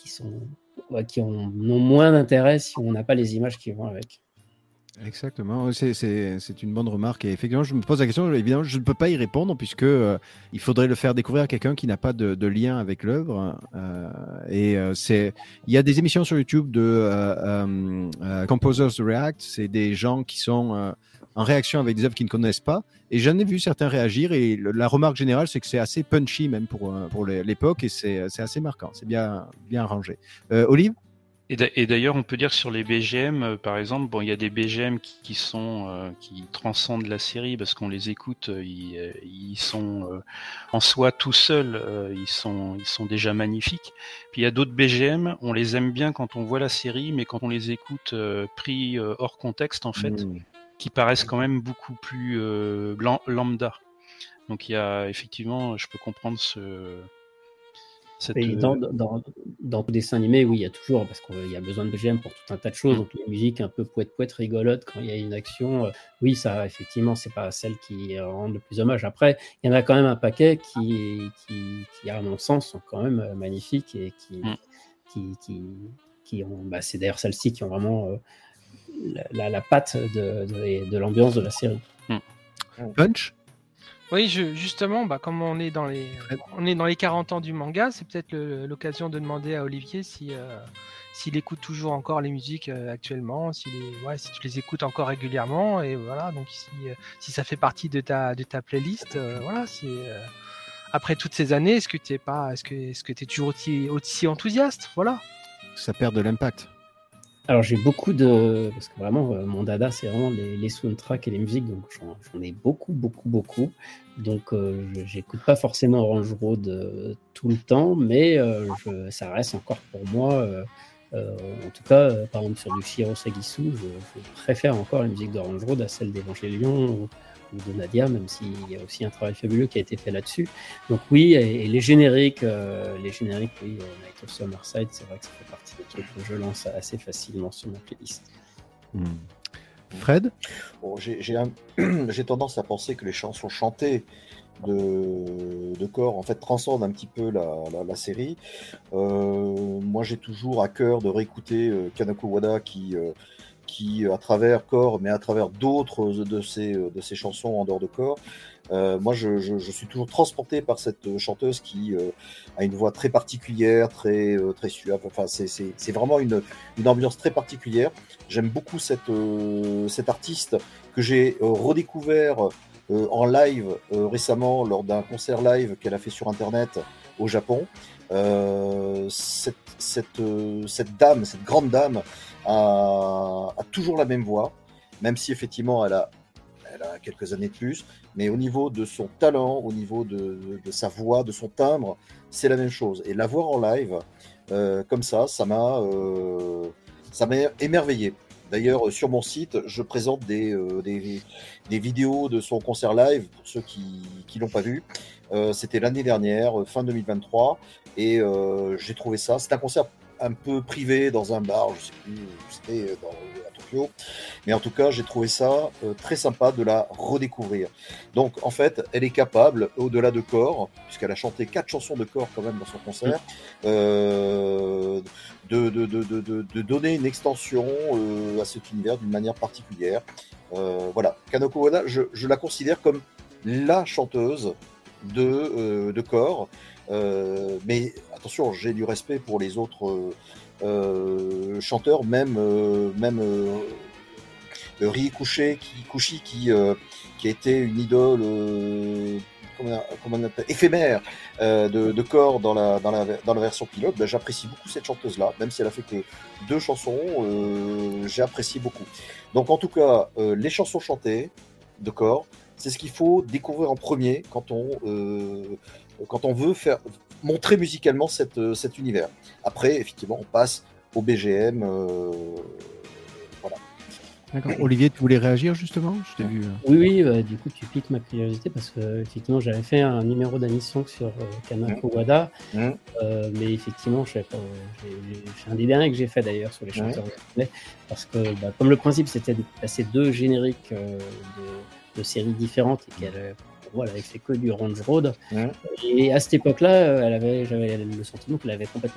qui ont moins d'intérêt si on n'a pas les images qui vont avec. Exactement, c'est une bonne remarque. Et effectivement, je me pose la question, évidemment, je ne peux pas y répondre puisque il faudrait le faire découvrir à quelqu'un qui n'a pas de lien avec l'œuvre. Il y a des émissions sur YouTube de Composers React, c'est des gens qui sont en réaction avec des œuvres qu'ils ne connaissent pas. Et j'en ai vu certains réagir et la remarque générale, c'est que c'est assez punchy même pour l'époque et c'est assez marquant, c'est bien arrangé. Olive ? Et d'ailleurs, on peut dire que sur les BGM, par exemple, bon, il y a des BGM qui transcendent la série parce qu'on les écoute, ils sont en soi tout seuls, ils sont déjà magnifiques. Puis il y a d'autres BGM, on les aime bien quand on voit la série, mais quand on les écoute pris hors contexte, en fait, qui paraissent quand même beaucoup plus lambda. Donc il y a effectivement, je peux comprendre Et dans le dessin animé, oui, il y a toujours, parce qu'il y a besoin de BGM pour tout un tas de choses, donc les musiques un peu poète rigolotes quand il y a une action, oui, ça, effectivement, c'est pas celle qui rend le plus hommage. Après, il y en a quand même un paquet qui à mon sens, sont quand même magnifiques et qui ont, c'est d'ailleurs celles-ci qui ont vraiment la patte de l'ambiance de la série. Punch ? Oui, justement, comme on est dans les 40 ans du manga, c'est peut-être l'occasion de demander à Olivier s'il écoute toujours encore les musiques actuellement, si tu les écoutes encore régulièrement, et voilà, donc si ça fait partie de ta playlist, voilà, après toutes ces années, est-ce que tu es toujours aussi enthousiaste, voilà. Ça perd de l'impact. Alors j'ai beaucoup parce que vraiment mon dada c'est vraiment les soundtracks et les musiques, donc j'en ai beaucoup, donc j'écoute pas forcément Orange Road tout le temps, mais ça reste encore pour moi, en tout cas par exemple sur du Shiro Sagisu, je préfère encore la musique d'Orange Road à celle d'Evangelion ou de Nadia, même s'il y a aussi un travail fabuleux qui a été fait là-dessus. Donc oui, et les génériques, oui, Night of Summerside, c'est vrai que ça fait partie des trucs que je lance assez facilement sur ma playlist. Fred ? Bon, j'ai tendance à penser que les chansons chantées de Core en fait transcendent un petit peu la série. Moi, j'ai toujours à cœur de réécouter Kanako Wada qui à travers Core, mais à travers d'autres de ses chansons en dehors de Core, moi je suis toujours transporté par cette chanteuse qui a une voix très particulière, très suave. Enfin, c'est vraiment une ambiance très particulière. J'aime beaucoup cet artiste que j'ai redécouvert en live récemment lors d'un concert live qu'elle a fait sur internet au Japon. Cette grande dame a toujours la même voix, même si effectivement elle a quelques années de plus, mais au niveau de son talent, au niveau de sa voix, de son timbre, c'est la même chose. Et la voir en live, comme ça m'a émerveillé. D'ailleurs, sur mon site, je présente des vidéos de son concert live, pour ceux qui l'ont pas vu. C'était l'année dernière, fin 2023, et j'ai trouvé ça. C'est un concert un peu privé dans un bar, je sais plus où c'était, à Tokyo, mais en tout cas j'ai trouvé ça très sympa de la redécouvrir. Donc en fait elle est capable, au-delà de Core, puisqu'elle a chanté 4 chansons de Core quand même dans son concert, de donner une extension à cet univers d'une manière particulière. Voilà, Kanako Wada, je la considère comme la chanteuse de Core. Mais attention, j'ai du respect pour les autres chanteurs, même Rie Kushi qui a été une idole comment on appelle, éphémère de Core dans la version pilote. Ben, j'apprécie beaucoup cette chanteuse-là, même si elle a fait que 2 chansons, j'ai apprécié beaucoup. Donc en tout cas, les chansons chantées de Core, c'est ce qu'il faut découvrir en premier quand on veut montrer musicalement cet univers. Après, effectivement, on passe au BGM. Voilà. D'accord. Olivier, tu voulais réagir justement ? Je t'ai vu. Oui, du coup, tu piques ma curiosité parce que effectivement, j'avais fait un numéro d'Anisong sur Kanako Wada, mais effectivement, c'est un des derniers que j'ai fait d'ailleurs sur les chanteurs japonais, parce que comme le principe c'était de passer 2 génériques de séries différentes et qu'elle elle avait fait que du Orange Road, et à cette époque-là, j'avais le sentiment qu'elle avait complètement